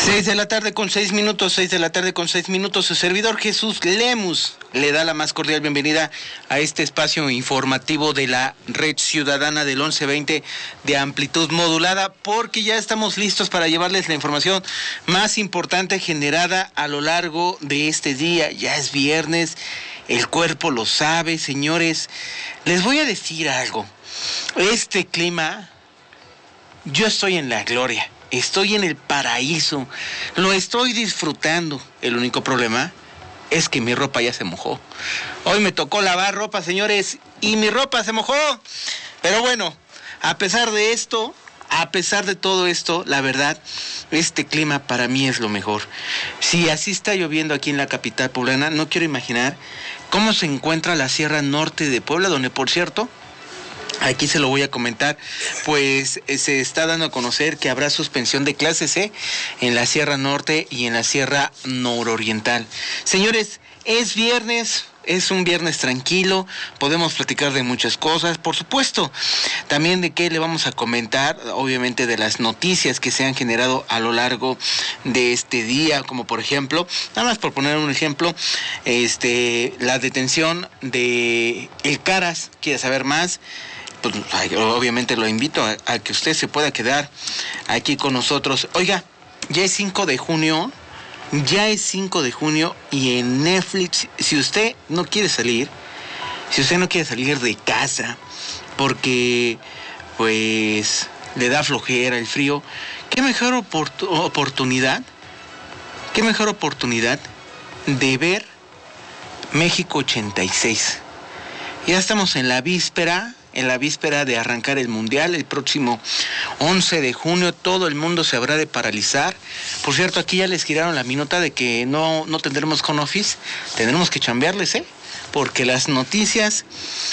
6:06 de la tarde con 6 minutos. Su servidor Jesús Lemus le da la más cordial bienvenida a este espacio informativo de la Red Ciudadana del 1120 de amplitud modulada, porque ya estamos listos para llevarles la información más importante generada a lo largo de este día. Ya es viernes, el cuerpo lo sabe, señores. Les voy a decir algo. Este clima, yo estoy en la gloria. Estoy en el paraíso, lo estoy disfrutando. El único problema es que mi ropa ya se mojó. Hoy me tocó lavar ropa, señores, y mi ropa se mojó. Pero bueno, a pesar de esto, a pesar de todo esto, la verdad, este clima para mí es lo mejor. Si así está lloviendo aquí en la capital poblana, no quiero imaginar cómo se encuentra la Sierra Norte de Puebla, donde, por cierto, aquí se lo voy a comentar, pues se está dando a conocer que habrá suspensión de clases en la Sierra Norte y en la Sierra Nororiental. Señores, es viernes. Es un viernes tranquilo, podemos platicar de muchas cosas, por supuesto, también de qué le vamos a comentar, obviamente de las noticias que se han generado a lo largo de este día, como por ejemplo, nada más por poner un ejemplo, la detención de El Caras. ¿Quiere saber más? Pues obviamente lo invito a que usted se pueda quedar aquí con nosotros. Oiga, ya es 5 de junio. Ya es 5 de junio y en Netflix, si usted no quiere salir, de casa porque pues le da flojera el frío, qué mejor oportunidad de ver México 86. Ya estamos en la víspera de arrancar el Mundial. El próximo 11 de junio todo el mundo se habrá de paralizar. Por cierto, aquí ya les giraron la minuta de que no tendremos home office, tendremos que chambearles, porque las noticias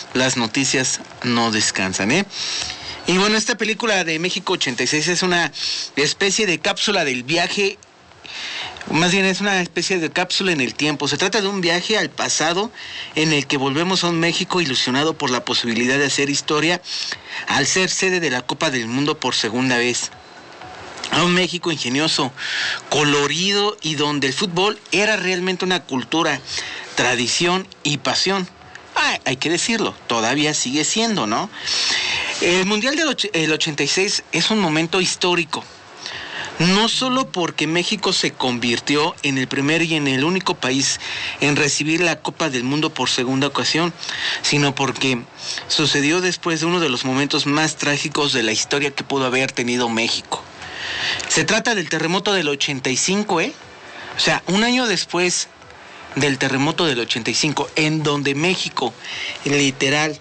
no descansan, Y bueno, esta película de México 86 es una especie de cápsula del viaje. Más bien es una especie de cápsula en el tiempo. Se trata de un viaje al pasado en el que volvemos a un México ilusionado por la posibilidad de hacer historia al ser sede de la Copa del Mundo por segunda vez. A un México ingenioso, colorido y donde el fútbol era realmente una cultura, tradición y pasión. Hay que decirlo, todavía sigue siendo, ¿no? El Mundial del 86 es un momento histórico. No solo porque México se convirtió en el primer y en el único país en recibir la Copa del Mundo por segunda ocasión, sino porque sucedió después de uno de los momentos más trágicos de la historia que pudo haber tenido México. Se trata del terremoto del 85, O sea, un año después del terremoto del 85, en donde México literal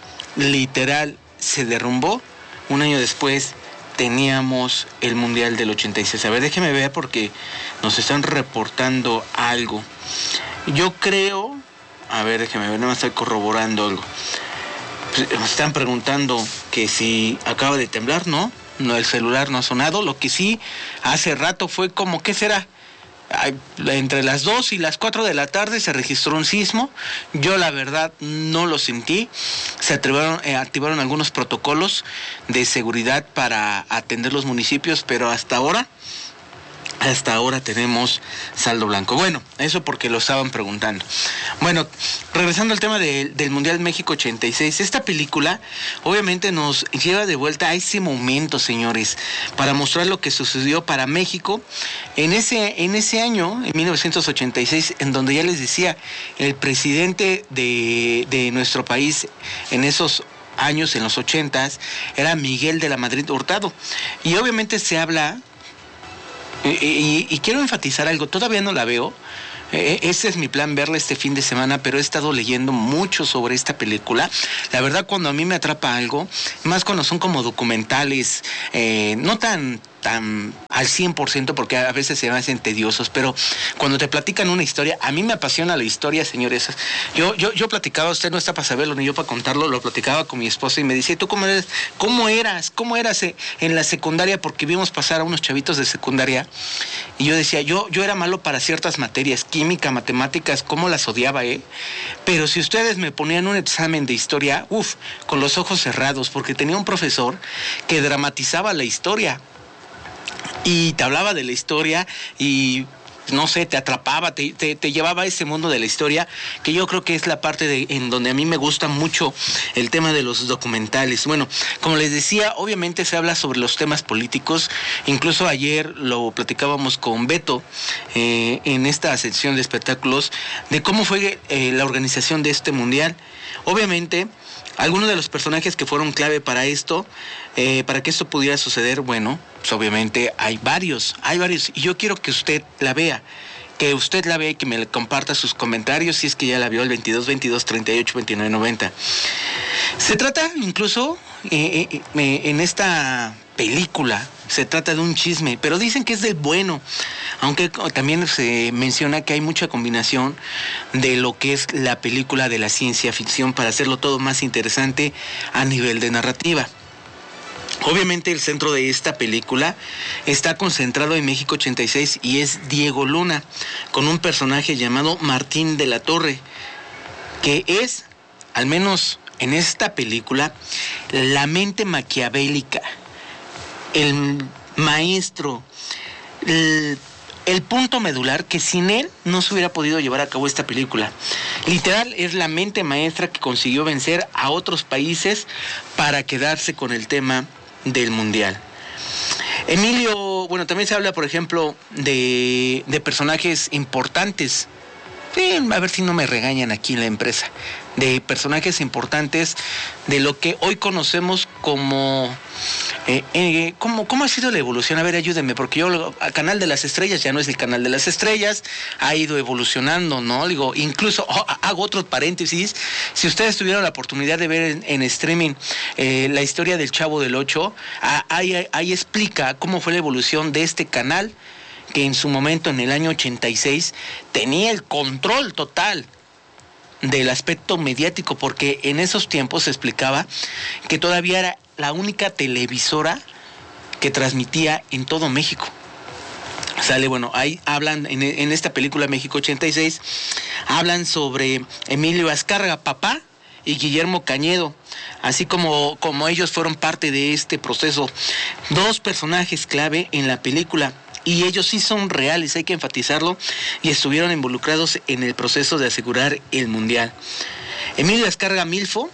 se derrumbó, un año después teníamos el Mundial del 86. A ver, déjeme ver porque nos están reportando algo. Yo creo... A ver, déjeme ver, no me estoy corroborando algo. Me están preguntando que si acaba de temblar, ¿no? No, el celular no ha sonado. Lo que sí, hace rato fue como, ¿qué será? Entre las 2 y las 4 de la tarde se registró un sismo. Yo la verdad no lo sentí. Se activaron algunos protocolos de seguridad para atender los municipios, pero hasta ahora tenemos saldo blanco. Bueno, eso porque lo estaban preguntando. Bueno, regresando al tema del Mundial México 86, esta película obviamente nos lleva de vuelta a ese momento, señores, para mostrar lo que sucedió para México en ese año, en 1986, en donde ya les decía, el presidente de nuestro país en esos años, en los 80s, era Miguel de la Madrid Hurtado. Y obviamente se habla... Y quiero enfatizar algo, todavía no la veo. Ese es mi plan, verla este fin de semana, pero he estado leyendo mucho sobre esta película. La verdad, cuando a mí me atrapa algo, más cuando son como documentales, no tan al 100%, porque a veces se me hacen tediosos, pero cuando te platican una historia, a mí me apasiona la historia, señores. Yo platicaba, usted no está para saberlo ni yo para contarlo, lo platicaba con mi esposa y me decía, ¿tú cómo eras en la secundaria? Porque vimos pasar a unos chavitos de secundaria y yo decía, yo era malo para ciertas materias, química, matemáticas, cómo las odiaba, pero si ustedes me ponían un examen de historia, con los ojos cerrados, porque tenía un profesor que dramatizaba la historia. y te hablaba de la historia y no sé, te atrapaba, te llevaba a ese mundo de la historia, que yo creo que es la parte en donde a mí me gusta mucho el tema de los documentales. Bueno, como les decía, obviamente se habla sobre los temas políticos, incluso ayer lo platicábamos con Beto en esta sección de espectáculos, de cómo fue la organización de este mundial. Obviamente, algunos de los personajes que fueron clave para esto, para que esto pudiera suceder, bueno, pues obviamente hay varios, y yo quiero que usted la vea, y que me comparta sus comentarios, si es que ya la vio, el 22 22 38 29 90. Se trata incluso, en esta película, se trata de un chisme, pero dicen que es del bueno, aunque también se menciona que hay mucha combinación de lo que es la película de la ciencia ficción para hacerlo todo más interesante a nivel de narrativa. Obviamente el centro de esta película está concentrado en México 86 y es Diego Luna, con un personaje llamado Martín de la Torre, que es, al menos en esta película, la mente maquiavélica, el maestro, el punto medular que sin él no se hubiera podido llevar a cabo esta película. Literal, es la mente maestra que consiguió vencer a otros países para quedarse con el tema del mundial. Emilio, bueno, también se habla, por ejemplo, de personajes importantes. A ver si no me regañan aquí en la empresa. De personajes importantes de lo que hoy conocemos como... ¿Cómo ha sido la evolución? A ver, ayúdenme, porque yo, el Canal de las Estrellas ya no es el Canal de las Estrellas, ha ido evolucionando, ¿no? Digo, incluso, hago otro paréntesis, si ustedes tuvieron la oportunidad de ver en streaming la historia del Chavo del Ocho, ahí explica cómo fue la evolución de este canal, que en su momento, en el año 86, tenía el control total del aspecto mediático, porque en esos tiempos se explicaba que todavía era la única televisora que transmitía en todo México. Sale, bueno, ahí hablan, en esta película México 86, hablan sobre Emilio Azcárraga, papá, y Guillermo Cañedo, así como ellos fueron parte de este proceso. Dos personajes clave en la película, y ellos sí son reales, hay que enfatizarlo, y estuvieron involucrados en el proceso de asegurar el mundial. Emilio Azcárraga Milmo,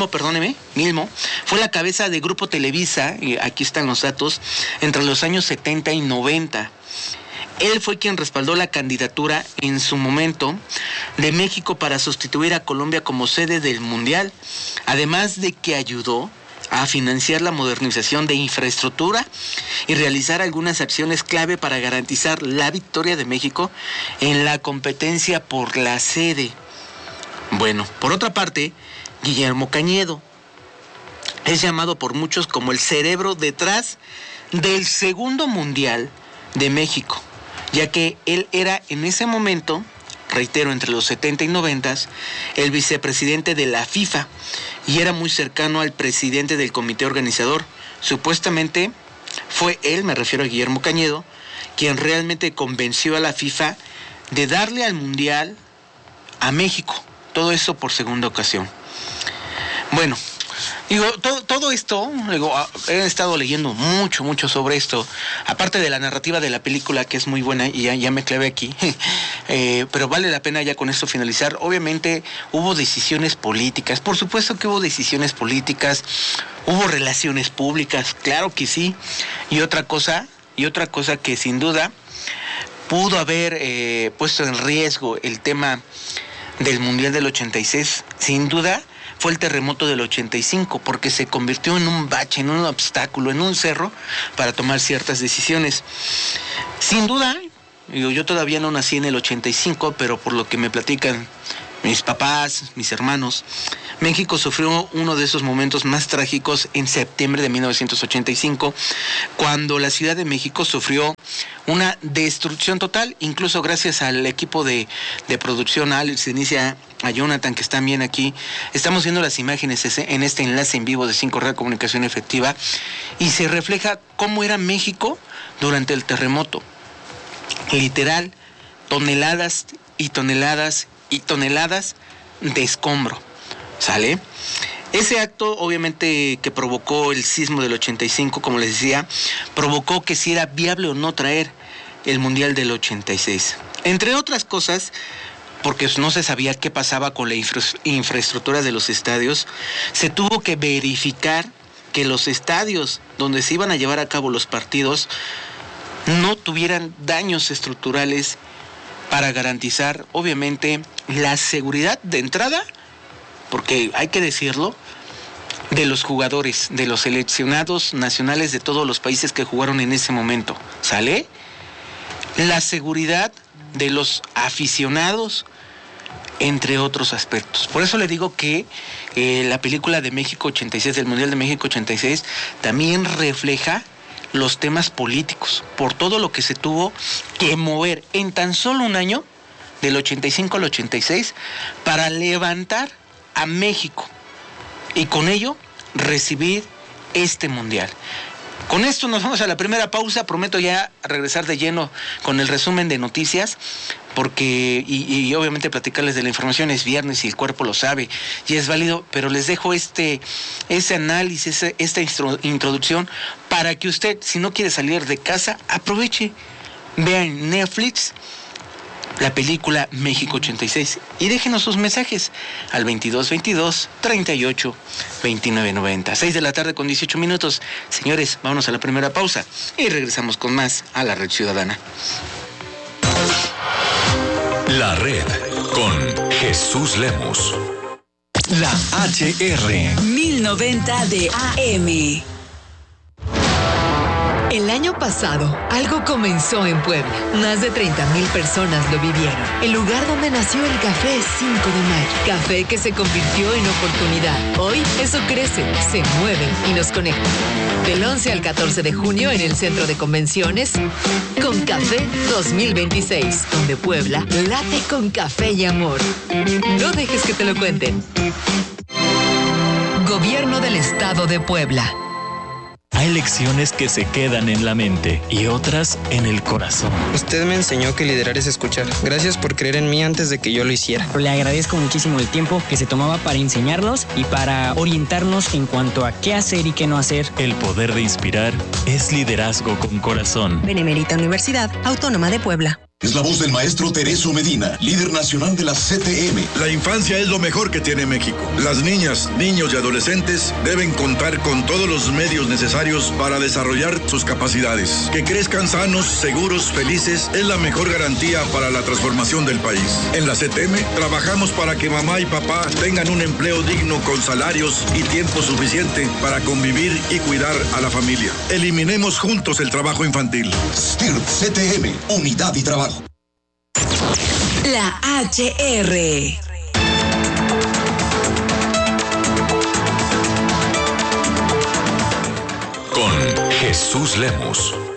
fue la cabeza de Grupo Televisa, y aquí están los datos, entre los años 70 y 90. Él fue quien respaldó la candidatura en su momento de México para sustituir a Colombia como sede del mundial, además de que ayudó a financiar la modernización de infraestructura y realizar algunas acciones clave para garantizar la victoria de México en la competencia por la sede. Bueno, por otra parte, Guillermo Cañedo es llamado por muchos como el cerebro detrás del segundo mundial de México, ya que él era en ese momento, reitero, entre los 70 y 90, el vicepresidente de la FIFA y era muy cercano al presidente del comité organizador. Supuestamente fue él, me refiero a Guillermo Cañedo, quien realmente convenció a la FIFA de darle al mundial a México. Todo eso por segunda ocasión. Bueno, digo, todo esto, digo, he estado leyendo mucho sobre esto, aparte de la narrativa de la película, que es muy buena, y ya me clavé aquí, pero vale la pena ya con esto finalizar. Obviamente hubo decisiones políticas, por supuesto que hubo decisiones políticas, hubo relaciones públicas, claro que sí, y otra cosa que sin duda pudo haber puesto en riesgo el tema del Mundial del 86, sin duda, fue el terremoto del 85, porque se convirtió en un bache, en un obstáculo, en un cerro para tomar ciertas decisiones. Sin duda, yo todavía no nací en el 85, pero por lo que me platican mis papás, mis hermanos, México sufrió uno de esos momentos más trágicos en septiembre de 1985, cuando la Ciudad de México sufrió una destrucción total, incluso gracias al equipo de producción, a Alex, Inicia, a Jonathan, que están bien aquí. Estamos viendo las imágenes en este enlace en vivo de 5 Radio Comunicación Efectiva, y se refleja cómo era México durante el terremoto. Literal, toneladas y toneladas y toneladas de escombro, ¿sale? Ese acto, obviamente, que provocó el sismo del 85, como les decía, provocó que si era viable o no traer el Mundial del 86. Entre otras cosas, porque no se sabía qué pasaba con la infraestructura de los estadios, se tuvo que verificar que los estadios donde se iban a llevar a cabo los partidos no tuvieran daños estructurales para garantizar, obviamente, la seguridad de entrada, porque hay que decirlo, de los jugadores, de los seleccionados nacionales de todos los países que jugaron en ese momento. ¿Sale? La seguridad de los aficionados, entre otros aspectos. Por eso le digo que la película de México 86, del Mundial de México 86, también refleja los temas políticos, por todo lo que se tuvo que mover en tan solo un año, del 85 al 86, para levantar a México y con ello recibir este Mundial. Con esto nos vamos a la primera pausa. Prometo ya regresar de lleno con el resumen de noticias, porque y obviamente platicarles de la información. Es viernes y el cuerpo lo sabe y es válido, pero les dejo ese análisis, esta introducción, para que usted, si no quiere salir de casa, aproveche, vea en Netflix la película México 86 y déjenos sus mensajes al 2222 38 29 90. 6 de la tarde con 18 minutos. Señores, vámonos a la primera pausa y regresamos con más a la Red Ciudadana. La Red con Jesús Lemus. La HR 1090 de AM. El año pasado, algo comenzó en Puebla. Más de 30,000 personas lo vivieron. El lugar donde nació el Café 5 de Mayo. Café que se convirtió en oportunidad. Hoy, eso crece, se mueve y nos conecta. Del 11 al 14 de junio en el Centro de Convenciones, Con Café 2026, donde Puebla late con café y amor. No dejes que te lo cuenten. Gobierno del Estado de Puebla. Hay lecciones que se quedan en la mente y otras en el corazón. Usted me enseñó que liderar es escuchar. Gracias por creer en mí antes de que yo lo hiciera. Le agradezco muchísimo el tiempo que se tomaba para enseñarnos y para orientarnos en cuanto a qué hacer y qué no hacer. El poder de inspirar es liderazgo con corazón. Benemérita Universidad Autónoma de Puebla. Es la voz del maestro Tereso Medina, líder nacional de la CTM. La infancia es lo mejor que tiene México. Las niñas, niños y adolescentes deben contar con todos los medios necesarios para desarrollar sus capacidades. Que crezcan sanos, seguros, felices es la mejor garantía para la transformación del país. En la CTM trabajamos para que mamá y papá tengan un empleo digno con salarios y tiempo suficiente para convivir y cuidar a la familia. Eliminemos juntos el trabajo infantil. STIRP CTM, unidad y trabajo. La HR. con Jesús Lemus.